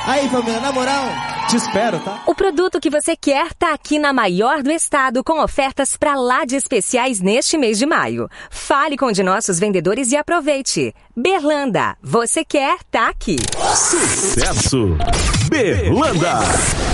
Aí, família, na moral, te espero, tá? O produto que você quer tá aqui na maior do estado, com ofertas pra lá de especiais neste mês de maio. Fale com um de nossos vendedores e aproveite. Berlanda, você quer, tá aqui. Sucesso! Berlanda!